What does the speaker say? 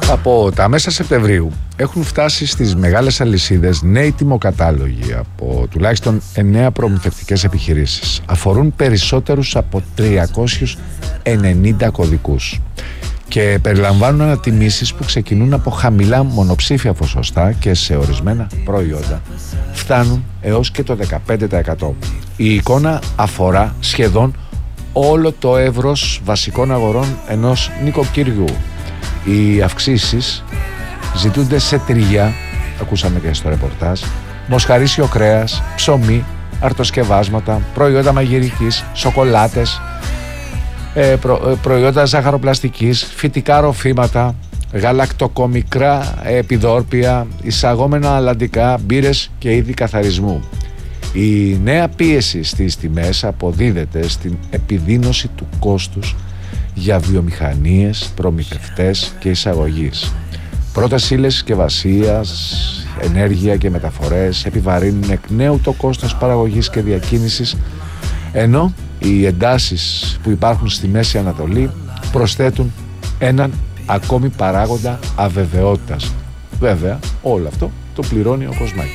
Από τα μέσα Σεπτεμβρίου έχουν φτάσει στις μεγάλες αλυσίδες νέοι τιμοκατάλογοι από τουλάχιστον 9 προμηθευτικές επιχειρήσεις. Αφορούν περισσότερους από 390 κωδικούς και περιλαμβάνουν ανατιμήσεις που ξεκινούν από χαμηλά μονοψήφια ποσοστά και σε ορισμένα προϊόντα φτάνουν έως και το 15%. Η εικόνα αφορά σχεδόν όλο το εύρος βασικών αγορών ενός νοικοκυριού. Οι αυξήσεις ζητούνται σε τυριά, ακούσαμε και στο ρεπορτάζ, μοσχαρίσιο κρέας, ψωμί, αρτοσκευάσματα, προϊόντα μαγειρικής, σοκολάτες, προϊόντα ζαχαροπλαστικής, φυτικά ροφήματα, γαλακτοκομικά επιδόρπια, εισαγόμενα αλλαντικά, μπύρες και είδη καθαρισμού. Η νέα πίεση στις τιμές αποδίδεται στην επιδείνωση του κόστους για βιομηχανίες, προμηθευτές και εισαγωγείς. Πρώτες ύλες συσκευασίας, ενέργεια και μεταφορές επιβαρύνουν εκ νέου το κόστος παραγωγής και διακίνησης, ενώ οι εντάσεις που υπάρχουν στη Μέση Ανατολή προσθέτουν έναν ακόμη παράγοντα αβεβαιότητας. Βέβαια, όλο αυτό το πληρώνει ο Κοσμάκης.